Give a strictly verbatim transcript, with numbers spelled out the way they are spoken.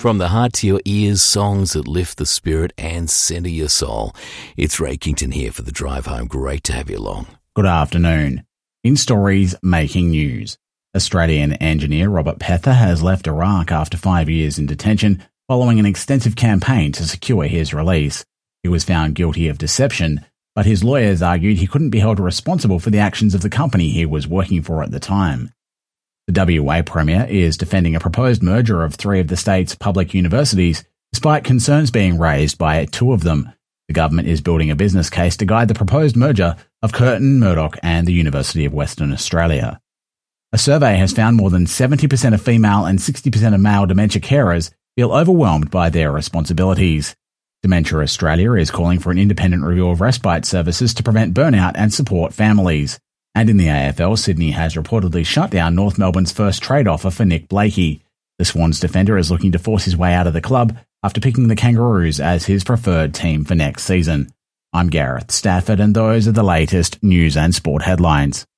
From the heart to your ears, songs that lift the spirit and centre your soul. It's Ray Kington here for The Drive Home. Great to have you along. Good afternoon. In stories making news, Australian engineer Robert Pether has left Iraq after five years in detention following an extensive campaign to secure his release. He was found guilty of deception, but his lawyers argued he couldn't be held responsible for the actions of the company he was working for at the time. The W A Premier is defending a proposed merger of three of the state's public universities, despite concerns being raised by two of them. The government is building a business case to guide the proposed merger of Curtin, Murdoch and the University of Western Australia. A survey has found more than seventy percent of female and sixty percent of male dementia carers feel overwhelmed by their responsibilities. Dementia Australia is calling for an independent review of respite services to prevent burnout and support families. And in the A F L, Sydney has reportedly shut down North Melbourne's first trade offer for Nick Blakey. The Swans defender is looking to force his way out of the club after picking the Kangaroos as his preferred team for next season. I'm Gareth Stafford, and those are the latest news and sport headlines.